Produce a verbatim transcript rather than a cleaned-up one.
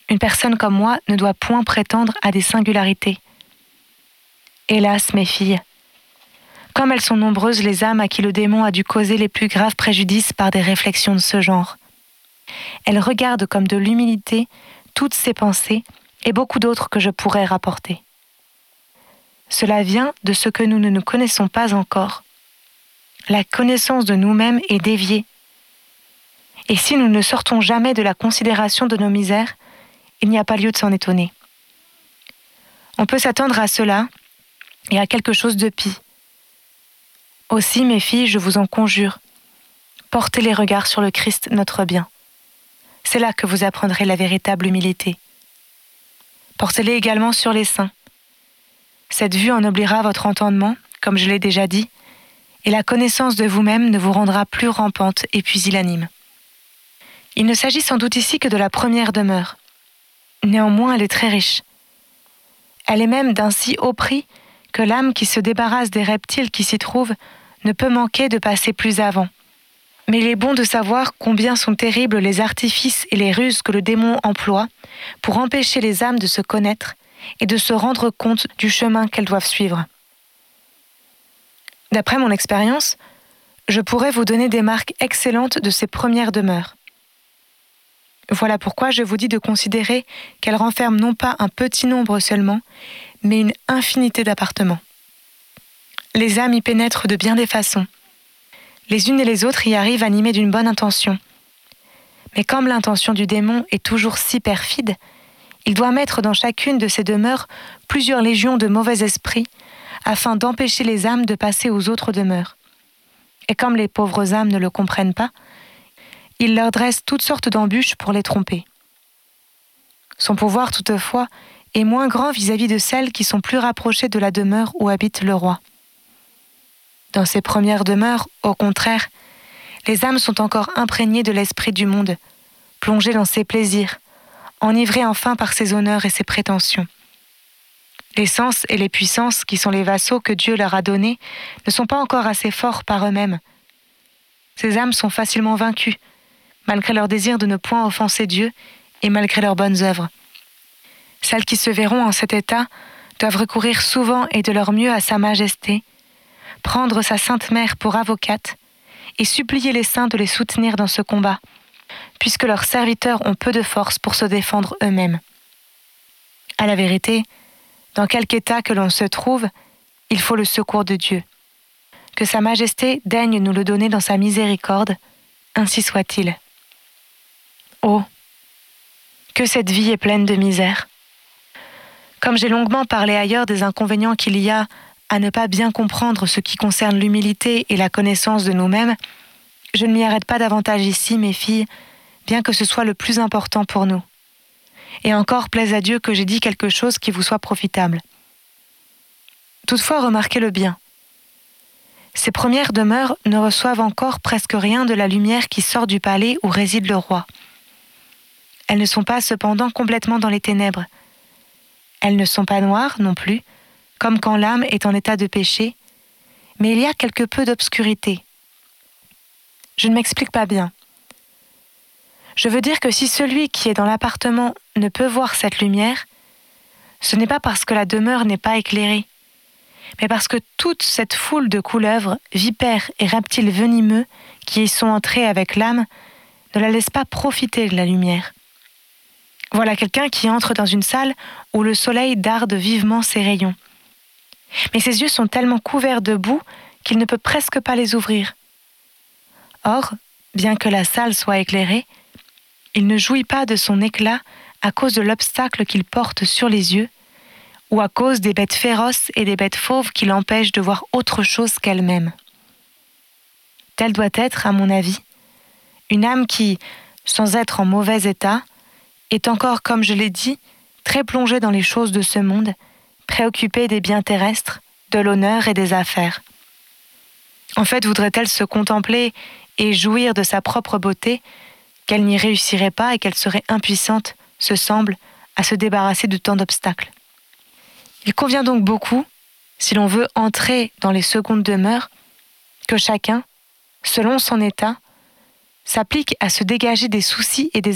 Une personne comme moi ne doit point prétendre à des singularités. Hélas, mes filles, comme elles sont nombreuses les âmes à qui le démon a dû causer les plus graves préjudices par des réflexions de ce genre. Elles regardent comme de l'humilité toutes ces pensées et beaucoup d'autres que je pourrais rapporter. Cela vient de ce que nous ne nous connaissons pas encore. La connaissance de nous-mêmes est déviée. Et si nous ne sortons jamais de la considération de nos misères, il n'y a pas lieu de s'en étonner. On peut s'attendre à cela et à quelque chose de pis. Aussi, mes filles, je vous en conjure, portez les regards sur le Christ notre bien. C'est là que vous apprendrez la véritable humilité. Portez-les également sur les saints. Cette vue ennoblira votre entendement, comme je l'ai déjà dit, et la connaissance de vous-même ne vous rendra plus rampante et pusillanime. Il ne s'agit sans doute ici que de la première demeure. Néanmoins, elle est très riche. Elle est même d'un si haut prix que l'âme qui se débarrasse des reptiles qui s'y trouvent ne peut manquer de passer plus avant. Mais il est bon de savoir combien sont terribles les artifices et les ruses que le démon emploie pour empêcher les âmes de se connaître et de se rendre compte du chemin qu'elles doivent suivre. D'après mon expérience, je pourrais vous donner des marques excellentes de ces premières demeures. Voilà pourquoi je vous dis de considérer qu'elles renferment non pas un petit nombre seulement, mais une infinité d'appartements. Les âmes y pénètrent de bien des façons. Les unes et les autres y arrivent animées d'une bonne intention. Mais comme l'intention du démon est toujours si perfide, il doit mettre dans chacune de ces demeures plusieurs légions de mauvais esprits, afin d'empêcher les âmes de passer aux autres demeures. Et comme les pauvres âmes ne le comprennent pas, il leur dresse toutes sortes d'embûches pour les tromper. Son pouvoir, toutefois, est moins grand vis-à-vis de celles qui sont plus rapprochées de la demeure où habite le roi. Dans ces premières demeures, au contraire, les âmes sont encore imprégnées de l'esprit du monde, plongées dans ses plaisirs, enivrées enfin par ses honneurs et ses prétentions. Les sens et les puissances qui sont les vassaux que Dieu leur a donnés ne sont pas encore assez forts par eux-mêmes. Ces âmes sont facilement vaincues, malgré leur désir de ne point offenser Dieu et malgré leurs bonnes œuvres. Celles qui se verront en cet état doivent recourir souvent et de leur mieux à Sa Majesté, prendre sa Sainte Mère pour avocate et supplier les saints de les soutenir dans ce combat, puisque leurs serviteurs ont peu de force pour se défendre eux-mêmes. À la vérité, dans quelque état que l'on se trouve, il faut le secours de Dieu. Que Sa Majesté daigne nous le donner dans sa miséricorde, ainsi soit-il. Oh, que cette vie est pleine de misère. Comme j'ai longuement parlé ailleurs des inconvénients qu'il y a à ne pas bien comprendre ce qui concerne l'humilité et la connaissance de nous-mêmes, je ne m'y arrête pas davantage ici, mes filles, bien que ce soit le plus important pour nous. Et encore, plaise à Dieu que j'ai dit quelque chose qui vous soit profitable. Toutefois, remarquez le bien. Ces premières demeures ne reçoivent encore presque rien de la lumière qui sort du palais où réside le roi. Elles ne sont pas cependant complètement dans les ténèbres. Elles ne sont pas noires non plus, comme quand l'âme est en état de péché, mais il y a quelque peu d'obscurité. Je ne m'explique pas bien. Je veux dire que si celui qui est dans l'appartement ne peut voir cette lumière, ce n'est pas parce que la demeure n'est pas éclairée, mais parce que toute cette foule de couleuvres, vipères et reptiles venimeux qui y sont entrés avec l'âme ne la laisse pas profiter de la lumière. Voilà quelqu'un qui entre dans une salle où le soleil darde vivement ses rayons. Mais ses yeux sont tellement couverts de boue qu'il ne peut presque pas les ouvrir. Or, bien que la salle soit éclairée, il ne jouit pas de son éclat à cause de l'obstacle qu'il porte sur les yeux, ou à cause des bêtes féroces et des bêtes fauves qui l'empêchent de voir autre chose qu'elle-même. Telle doit être, à mon avis, une âme qui, sans être en mauvais état, est encore, comme je l'ai dit, très plongée dans les choses de ce monde, préoccupée des biens terrestres, de l'honneur et des affaires. En fait, voudrait-elle se contempler et jouir de sa propre beauté, qu'elle n'y réussirait pas et qu'elle serait impuissante, se semble, à se débarrasser de tant d'obstacles. Il convient donc beaucoup, si l'on veut entrer dans les secondes demeures, que chacun, selon son état, s'applique à se dégager des soucis et des